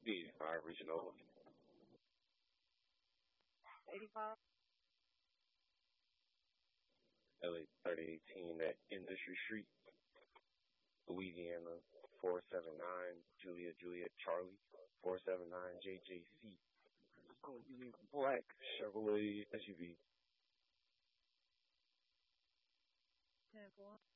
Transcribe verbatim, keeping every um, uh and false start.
eighty-five reaching over. eighty-five. L A thirty eighteen at Industry Street, Louisiana four seven nine Juliet Juliet Charlie four seven nine J J C. Oh, you need black Chevrolet S U V. ten four.